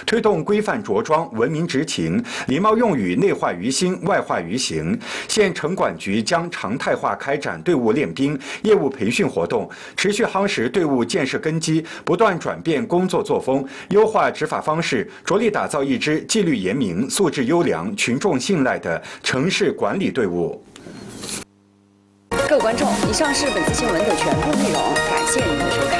推动规范着装、文明执勤、礼貌用语内化于心、外化于行。县城管局将常态化开展队伍练兵、业务培训活动，持续夯实队伍建设根基，不断转变工作作风，优化执法方式，着力打造一支纪律严明、素质优良、群众信赖的城市管理队伍。 各位观众，以上是本次新闻的全部内容，感谢您的收看。